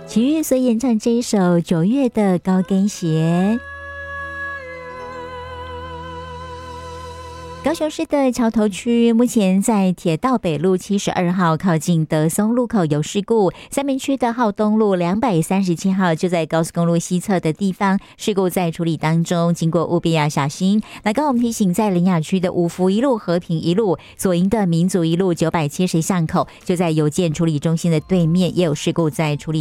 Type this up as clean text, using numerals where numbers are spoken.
齐豫所演唱这一首《9月的高跟鞋》。高雄市的桥头区目前在铁道北路72号靠近德松路口有事故，三民区的浩东路237号就在高速公路西侧的地方，事故在处理当中，经过务必要小心。那刚我们提醒，在苓雅区的五福一路、和平一路、左营的民族一路970巷口，就在邮件处理中心的对面也有事故在处理